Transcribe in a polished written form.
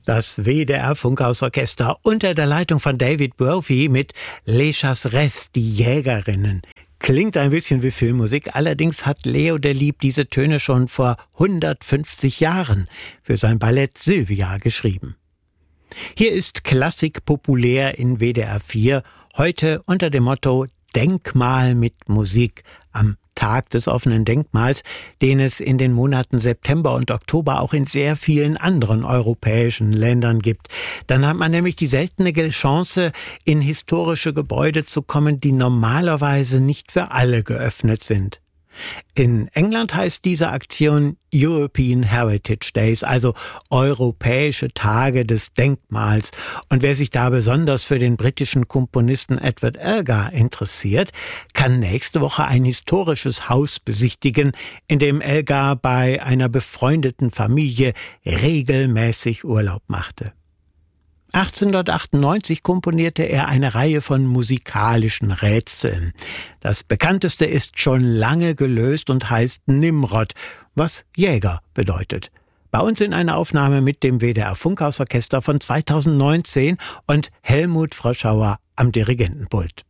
Das WDR-Funkhausorchester unter der Leitung von David Brophy mit Les Chasseresses, die Jägerinnen. Klingt ein bisschen wie Filmmusik, allerdings hat Leo Delibes diese Töne schon vor 150 Jahren für sein Ballett Sylvia geschrieben. Hier ist Klassik populär in WDR 4, heute unter dem Motto Denkmal mit Musik am Tag des offenen Denkmals, den es in den Monaten September und Oktober auch in sehr vielen anderen europäischen Ländern gibt. Dann hat man nämlich die seltene Chance, in historische Gebäude zu kommen, die normalerweise nicht für alle geöffnet sind. In England heißt diese Aktion European Heritage Days, also Europäische Tage des Denkmals. Und wer sich da besonders für den britischen Komponisten Edward Elgar interessiert, kann nächste Woche ein historisches Haus besichtigen, in dem Elgar bei einer befreundeten Familie regelmäßig Urlaub machte. 1898 komponierte er eine Reihe von musikalischen Rätseln. Das bekannteste ist schon lange gelöst und heißt Nimrod, was Jäger bedeutet. Bei uns in einer Aufnahme mit dem WDR Funkhausorchester von 2019 und Helmut Froschauer am Dirigentenpult.